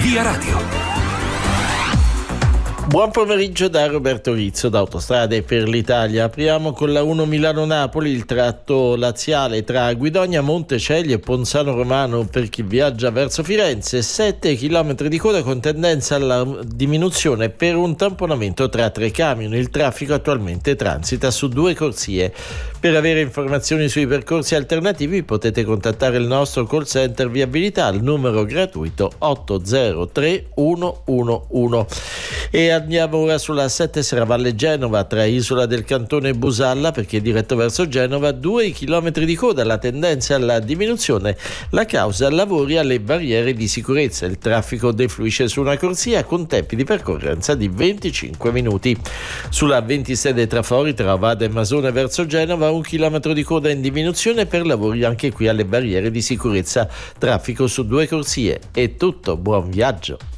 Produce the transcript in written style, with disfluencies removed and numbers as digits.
Via Radio. Buon pomeriggio da Roberto Rizzo da Autostrade per l'Italia. Apriamo con la 1 Milano-Napoli, il tratto laziale tra Guidonia, Montecelio e Ponzano Romano per chi viaggia verso Firenze. 7 km di coda con tendenza alla diminuzione per un tamponamento tra 3 camion. Il traffico attualmente transita su 2 corsie. Per avere informazioni sui percorsi alternativi potete contattare il nostro call center viabilità al numero gratuito 803 111. E andiamo ora sulla 7 Serravalle Genova tra Isola del Cantone e Busalla, perché è diretto verso Genova, 2 km di coda, la tendenza alla diminuzione, la causa lavori alle barriere di sicurezza. Il traffico defluisce su una corsia con tempi di percorrenza di 25 minuti. Sulla 26 Trafori tra Vada e Masone verso Genova, 1 chilometro di coda in diminuzione per lavori anche qui alle barriere di sicurezza, traffico su 2 corsie. È tutto, buon viaggio.